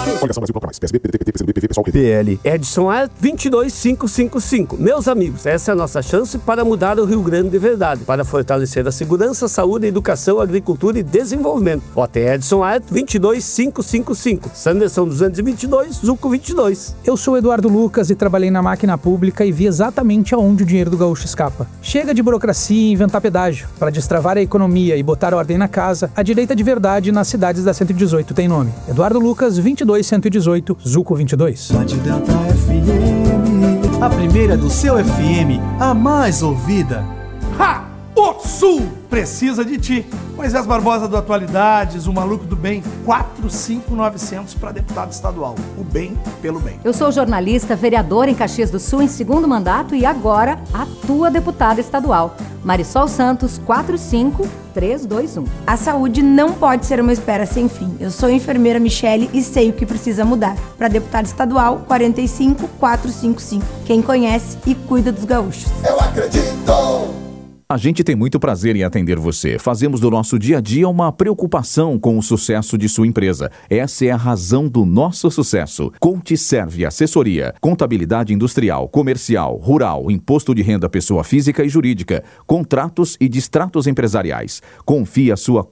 Coligação Brasil Proclamais. PSB, PDT, PT, PCdoB, PV, PSOL, PL. Edson A 22555. Meus amigos, essa é a nossa chance para mudar o Rio Grande de verdade, para fortalecer a segurança, saúde, educação, agricultura e desenvolvimento. Vote Edson A 22555. Sanderson 222, Zuco 22. Eu sou Eduardo Lucas e trabalhei na máquina pública e vi exatamente aonde o dinheiro do gaúcho escapa. Chega de burocracia e inventar pedágio. Para destravar a economia e botar ordem na casa, a direita de verdade nas cidades da 118 tem nome. Eduardo Lucas, 22118, Zuco 22. Rádio Delta FM, a primeira do seu FM, a mais ouvida. Ha! O Sul precisa de ti. Moisés Barbosa do Atualidades, o maluco do bem, 45900 para deputado estadual. O bem pelo bem. Eu sou jornalista, vereadora em Caxias do Sul em segundo mandato e agora atua deputada estadual. Marisol Santos, 45321. A saúde não pode ser uma espera sem fim. Eu sou a enfermeira Michele e sei o que precisa mudar. Para deputada estadual, 45455. Quem conhece e cuida dos gaúchos. Eu acredito! A gente tem muito prazer em atender você. Fazemos do nosso dia a dia uma preocupação com o sucesso de sua empresa. Essa é a razão do nosso sucesso. Coach Serve Assessoria, contabilidade industrial, comercial, rural, imposto de renda pessoa física e jurídica, contratos e distratos empresariais. Confie a sua